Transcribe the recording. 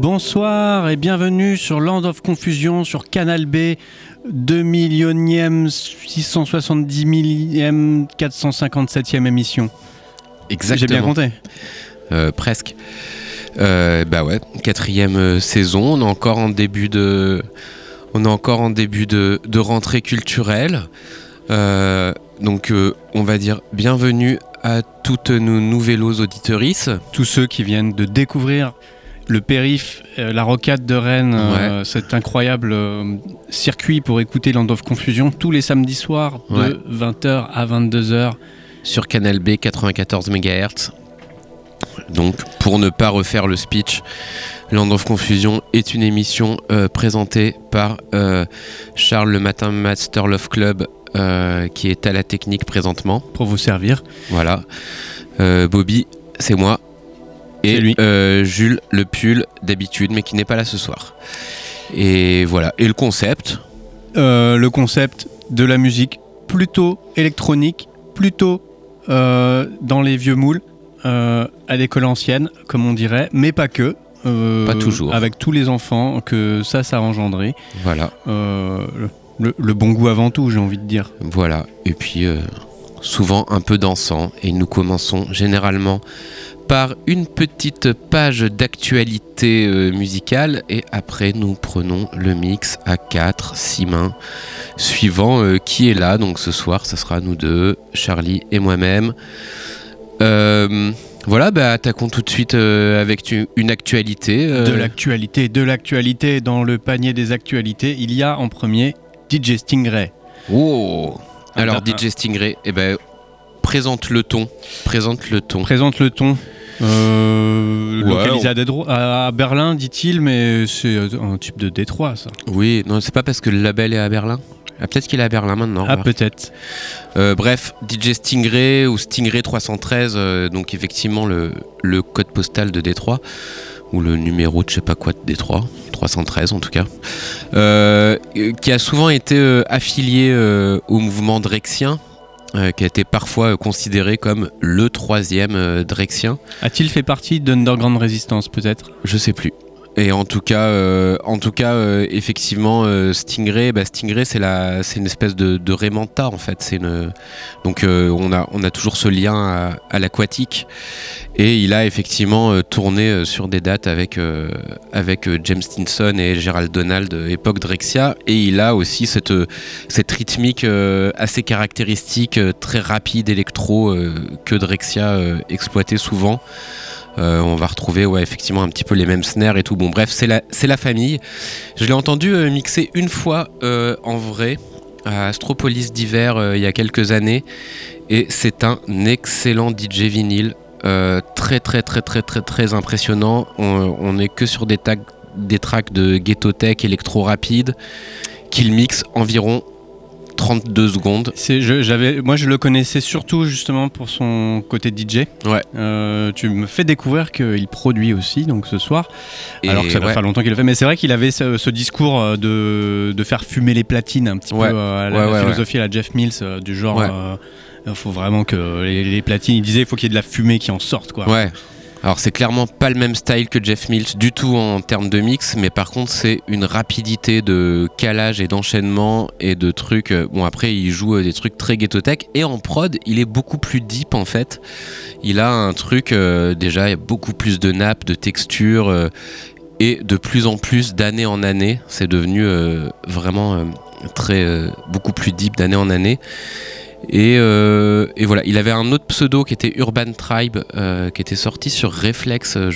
Bonsoir et bienvenue sur Land of Confusion sur Canal B, 2 millionième, 670 millième, 457e émission. Exactement. J'ai bien compté. Presque. Bah ouais, 4e saison. On est encore en début de rentrée culturelle. Donc on va dire bienvenue à toutes nos nouvellos auditrices. Tous ceux qui viennent de découvrir le périph', la rocade de Rennes, cet incroyable circuit pour écouter Land of Confusion tous les samedis soirs de 20h à 22h. Sur Canal B 94 MHz. Donc pour ne pas refaire le speech, Land of Confusion est une émission présentée par Charles le Matin Master Love Club qui est à la technique présentement. Pour vous servir. Voilà. Bobby, c'est moi. Et lui. Jules le pull d'habitude mais qui n'est pas là ce soir. Et voilà. Et le concept de la musique plutôt électronique, plutôt dans les vieux moules, à l'école ancienne comme on dirait, mais pas que. Pas toujours. Avec tous les enfants que ça a engendré. Voilà. Le bon goût avant tout, j'ai envie de dire. Voilà. Et puis souvent un peu dansant. Et nous commençons généralement par une petite page d'actualité musicale et après nous prenons le mix à 4-6 mains suivant qui est là. Donc ce soir ça sera nous deux, Charlie et moi-même. Voilà, attaquons tout de suite avec une actualité. De l'actualité dans le panier des actualités, il y a en premier DJ Stingray. Oh. Alors DJ Stingray, présente le ton. Localisé à Berlin, dit-il, mais c'est un type de Détroit, ça. Oui, non, c'est pas parce que le label est à Berlin. Ah, peut-être qu'il est à Berlin maintenant. Ah, peut-être. Bref, DJ Stingray ou Stingray 313, donc effectivement le code postal de Détroit, ou le numéro de je sais pas quoi de Détroit, 313 en tout cas, qui a souvent été affilié au mouvement drexien. Qui a été parfois considéré comme le 3e drexien. A-t-il fait partie d'Underground Resistance peut-être ? Je sais plus. Et en tout cas, effectivement, Stingray, c'est une espèce de Ray Manta en fait. Donc on a toujours ce lien à l'aquatique. Et il a effectivement tourné sur des dates avec James Stinson et Gerald Donald, époque Drexia. Et il a aussi cette rythmique assez caractéristique, très rapide électro que Drexia exploitait souvent. On va retrouver effectivement un petit peu les mêmes snares et tout. Bon bref, c'est la famille. Je l'ai entendu mixer une fois en vrai à Astropolis d'hiver il y a quelques années et c'est un excellent DJ vinyle, très très très très très très impressionnant. On est que sur des tracks de ghetto tech électro rapide qu'il mixe environ 32 secondes. Moi je le connaissais surtout justement pour son côté DJ. Ouais. Tu me fais découvrir qu'il produit aussi donc ce soir. Alors que ça va faire longtemps qu'il le fait. Mais c'est vrai qu'il avait ce discours de faire fumer les platines un petit peu à la philosophie à la Jeff Mills du genre. Il faut vraiment que les platines. Il disait il faut qu'il y ait de la fumée qui en sorte quoi. Ouais. Alors c'est clairement pas le même style que Jeff Mills du tout en termes de mix, mais par contre c'est une rapidité de calage et d'enchaînement et de trucs. Bon après il joue des trucs très ghetto tech et en prod il est beaucoup plus deep en fait. Il a un truc déjà il y a beaucoup plus de nappes, de textures et de plus en plus d'année en année. C'est devenu vraiment beaucoup plus deep d'année en année. Et voilà, il avait un autre pseudo qui était Urban Tribe qui était sorti sur Reflex,